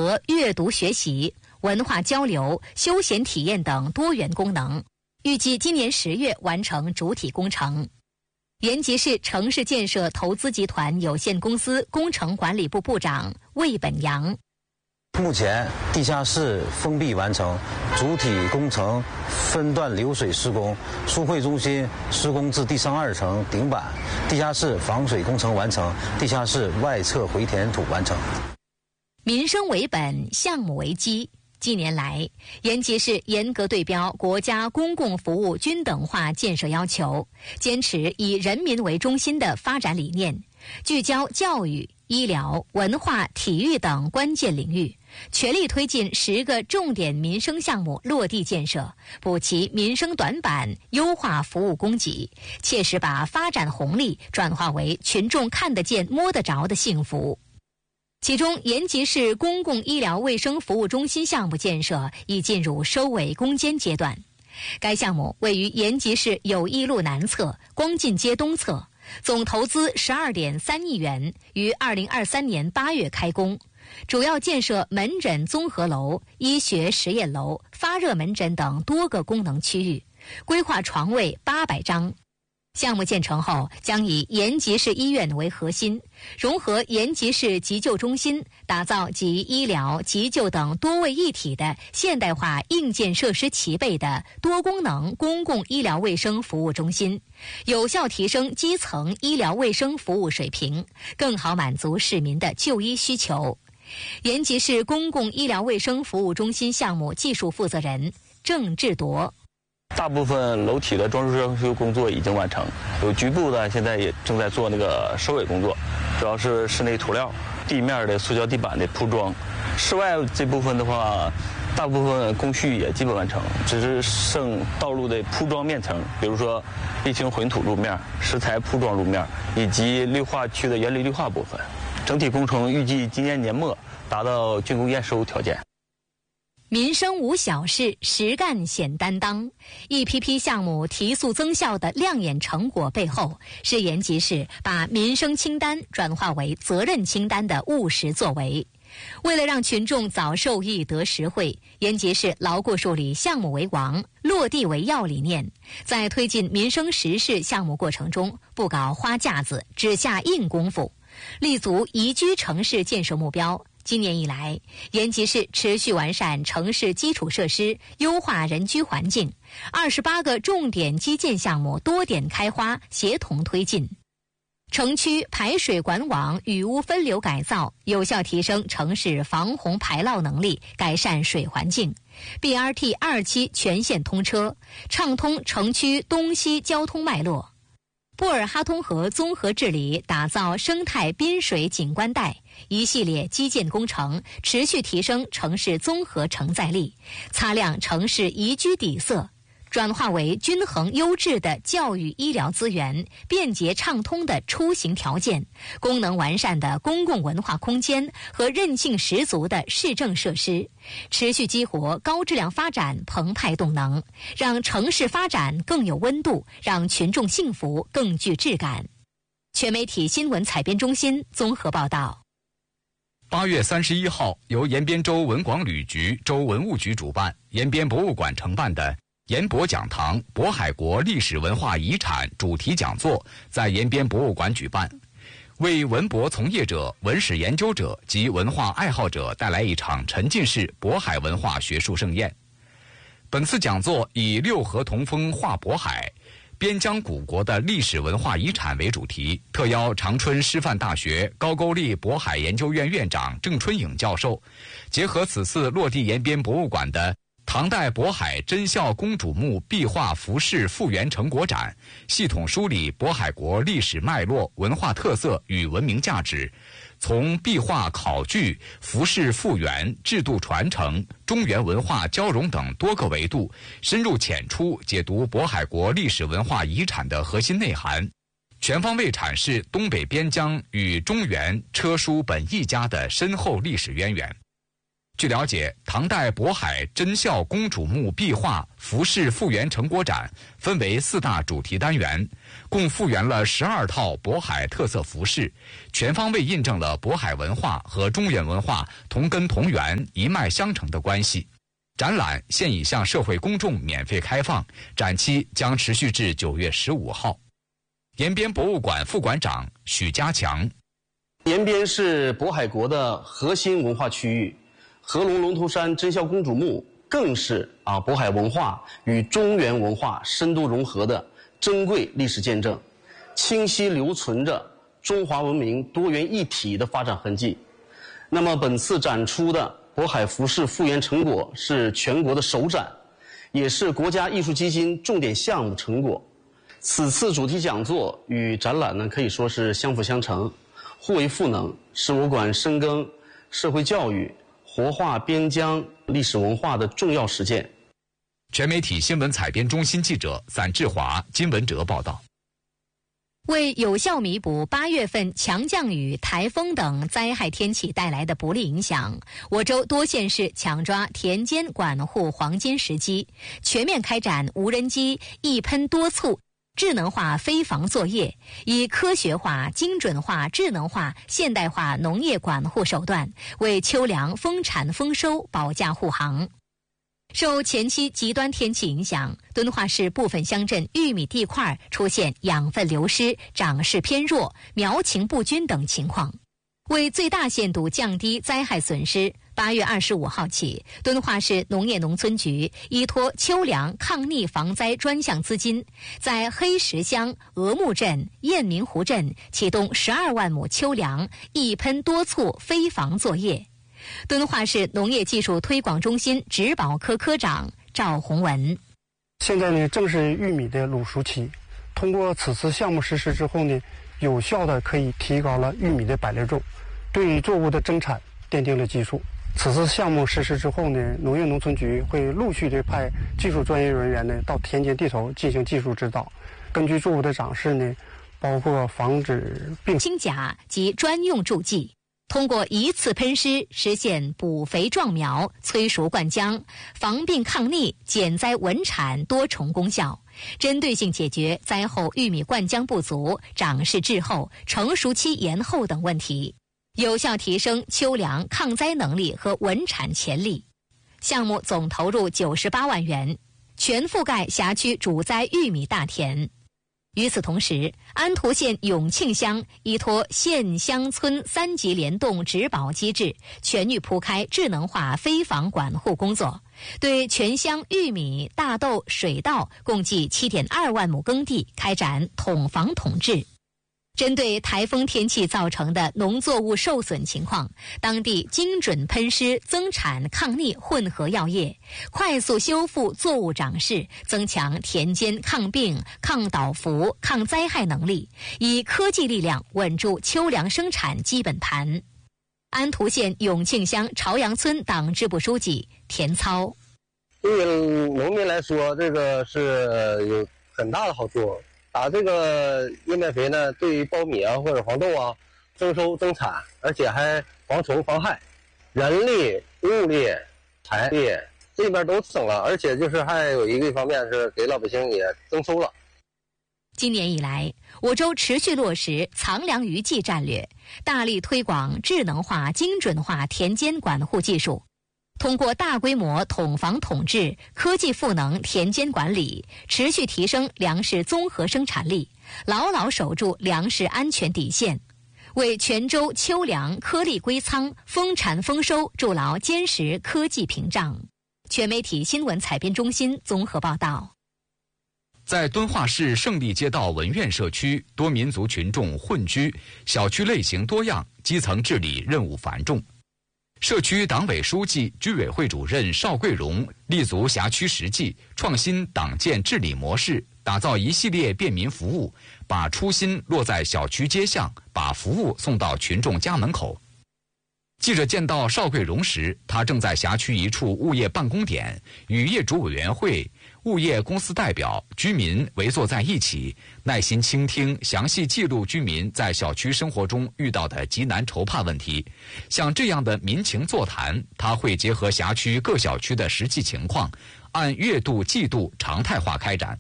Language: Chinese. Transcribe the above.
合阅读学习、文化交流、休闲体验等多元功能，预计今年10月完成主体工程。延吉市城市建设投资集团有限公司工程管理部部长魏本阳： 目前地下室封闭完成，主体工程分段流水施工，书会中心施工至地上2层顶板，地下室防水工程完成，地下室外侧回填土完成。 民生为本，项目为基。近年来，延吉市严格对标国家公共服务均等化建设要求，坚持以人民为中心的发展理念，聚焦教育、医疗、文化、体育等关键领域，全力推进10个重点民生项目落地建设，补齐民生短板，优化服务供给，切实把发展红利转化为群众看得见、摸得着的幸福。其中，延吉市公共医疗卫生服务中心项目建设已进入收尾攻坚阶段。该项目位于延吉市友谊路南侧、光进街东侧，总投资12.3亿元，于2023年8月开工。主要建设门诊综合楼、医学实验楼、发热门诊等多个功能区域，规划床位800张。项目建成后，将以延吉市医院为核心，融合延吉市急救中心，打造集医疗、急救等多位一体的现代化硬件设施齐备的多功能公共医疗卫生服务中心，有效提升基层医疗卫生服务水平，更好满足市民的就医需求。延吉市公共医疗卫生服务中心项目技术负责人郑志铎： 大部分楼体的装修装修工作已经完成，有局部的现在也正在做那个收尾工作，主要是室内涂料、地面的塑胶地板的铺装。室外这部分的话，大部分工序也基本完成，只是剩道路的铺装面层，比如说沥青混土路面、石材铺装路面以及绿化区的园林绿化部分。整体工程预计今年年末达到竣工验收条件。 民生无小事，实干显担当。一批批项目提速增效的亮眼成果背后，是延吉市把民生清单转化为责任清单的务实作为。为了让群众早受益得实惠，延吉市牢固树立项目为王、落地为要理念，在推进民生实事项目过程中，不搞花架子，只下硬功夫，立足宜居城市建设目标。今年以来，延吉市持续完善城市基础设施，优化人居环境，28个重点基建项目多点开花，协同推进。城区排水管网雨污分流改造，有效提升城市防洪排涝能力，改善水环境。BRT 2期全线通车，畅通城区东西交通脉络。布尔哈通河综合治理，打造生态滨水景观带，一系列基建工程持续提升城市综合承载力，擦亮城市宜居底色，转化为均衡优质的教育医疗资源、便捷畅通的出行条件、功能完善的公共文化空间和韧性十足的市政设施，持续激活高质量发展澎湃动能，让城市发展更有温度，让群众幸福更具质感。全媒体新闻采编中心综合报道。 8月31号，由延边州文广旅局、州文物局主办，延边博物馆承办的延博讲堂渤海国历史文化遗产主题讲座在延边博物馆举办，为文博从业者、文史研究者及文化爱好者带来一场沉浸式渤海文化学术盛宴。本次讲座以六合同风画渤海、边疆古国的历史文化遗产为主题，特邀长春师范大学高句丽渤海研究院院长郑春颖教授，结合此次落地延边博物馆的唐代渤海真孝公主墓壁画服饰复原成果展，系统梳理渤海国历史脉络、文化特色与文明价值，从壁画考据、服饰复原、制度传承、中原文化交融等多个维度，深入浅出解读渤海国历史文化遗产的核心内涵，全方位阐释东北边疆与中原车书本一家的深厚历史渊源。 据了解，唐代渤海真孝公主墓壁画服饰复原成果展分为4大主题单元，共复原了12套渤海特色服饰，全方位印证了渤海文化和中原文化同根同源、一脉相承的关系。展览现已向社会公众免费开放，展期将持续至9月15号。延边博物馆副馆长许家强： 延边是渤海国的核心文化区域，合龙龙头山真孝公主墓更是渤海文化与中原文化深度融合的珍贵历史见证，清晰留存着中华文明多元一体的发展痕迹。那么本次展出的渤海服饰复原成果是全国的首展，也是国家艺术基金重点项目成果。此次主题讲座与展览呢可以说是相辅相成，互为赋能，是我馆深耕社会教育、活化边疆历史文化的重要实践。 全媒体新闻采编中心记者散志华、金文哲报道。 为有效弥补8月份强降雨、台风等灾害天气带来的不利影响，我州多县市抢抓田间管护黄金时机，全面开展无人机一喷多促智能化飞防作业，以科学化、精准化、智能化、现代化农业管护手段，为秋粮丰产丰收保驾护航。受前期极端天气影响，敦化市部分乡镇玉米地块出现养分流失、长势偏弱、苗情不均等情况。为最大限度降低灾害损失，8月25号起，敦化市农业农村局依托秋粮抗逆防灾专项资金，在黑石乡、鹅木镇、雁鸣湖镇启动12万亩秋粮一喷多促飞防作业。敦化市农业技术推广中心植保科科长赵洪文： 现在呢，正是玉米的卤熟期，通过此次项目实施之后呢，有效的可以提高了玉米的百粒重，对作物的增产奠定了基础。此次项目实施之后呢，农业农村局会陆续的派技术专业人员呢到田间地头进行技术指导，根据作物的长势呢，包括防止病清甲及专用助剂，通过一次喷施实现补肥壮苗、催熟灌浆、防病抗逆、减灾稳产多重功效，针对性解决灾后玉米灌浆不足、长势滞后、成熟期延后等问题，有效提升秋粮抗灾能力和稳产潜力。项目总投入98万元，全覆盖辖区主灾玉米大田。与此同时，安图县永庆乡依托县乡村3级联动植保机制，全域铺开智能化飞防管护工作，对全乡玉米、大豆、水稻共计7.2万亩耕地开展统防统治。针对台风天气造成的农作物受损情况，当地精准喷施增产抗逆混合药业，快速修复作物长势，增强田间抗病、抗倒伏、抗灾害能力，以科技力量稳住秋粮生产基本盘。安图县永庆乡朝阳村党支部书记田操： 对于农民来说，这个是有很大的好处。打这个叶面肥呢，对于苞米啊或者黄豆啊，增收增产，而且还防虫防害，人力、物力、财力这边都省了，而且就是还有一个方面是给老百姓也增收了。 今年以来，我州持续落实藏粮于技战略，大力推广智能化、精准化田间管护技术。通过大规模统防统治、科技赋能田间管理，持续提升粮食综合生产力，牢牢守住粮食安全底线，为全州秋粮颗粒归仓、丰产丰收筑牢坚实科技屏障。全媒体新闻采编中心综合报道。 在敦化市胜利街道文苑社区，多民族群众混居，小区类型多样，基层治理任务繁重。社区党委书记、居委会主任邵桂荣立足辖区实际，创新党建治理模式，打造一系列便民服务，把初心落在小区街巷，把服务送到群众家门口。 记者见到邵桂荣时，他正在辖区一处物业办公点，与业主委员会、物业公司代表、居民围坐在一起，耐心倾听、详细记录居民在小区生活中遇到的急难愁怕问题。像这样的民情座谈，他会结合辖区各小区的实际情况，按月度、季度常态化开展。